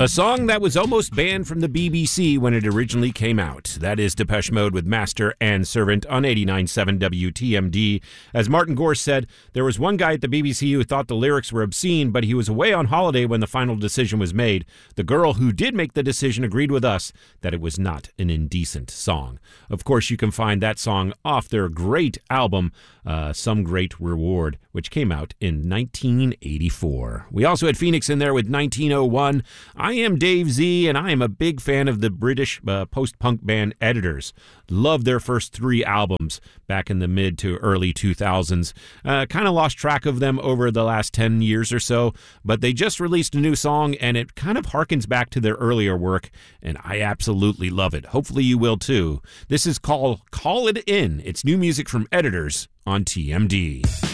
A song that was almost banned from the BBC when it originally came out. That is Depeche Mode with Master and Servant on 89.7 WTMD. As Martin Gore said, there was one guy at the BBC who thought the lyrics were obscene, but he was away on holiday when the final decision was made. The girl who did make the decision agreed with us that it was not an indecent song. Of course, you can find that song off their great album, Some Great Reward, which came out in 1984. We also had Phoenix in there with 1901. I am Dave Z, and I am a big fan of the British post-punk band Editors. Love their first three albums back in the mid to early 2000s. Kind of lost track of them over the last 10 years or so, but they just released a new song, and it kind of harkens back to their earlier work, and I absolutely love it. Hopefully you will too. This is called Call It In. It's new music from Editors on TMD.